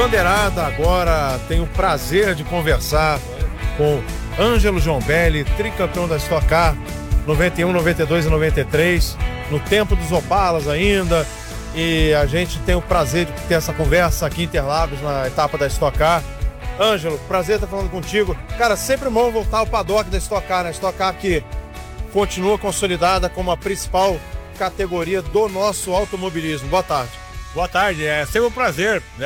Bandeirada, agora tenho o prazer de conversar com Ângelo Jombelli, tricampeão da Stock Car 91, 92 e 93, no tempo dos Opalas ainda, e a gente tem o prazer de ter essa conversa aqui em Interlagos, na etapa da Stock Car. Ângelo, prazer estar falando contigo. Cara, sempre bom voltar ao paddock da Stock Car, né? Stock Car que continua consolidada como a principal categoria do nosso automobilismo. Boa tarde. Boa tarde, é sempre um prazer, né?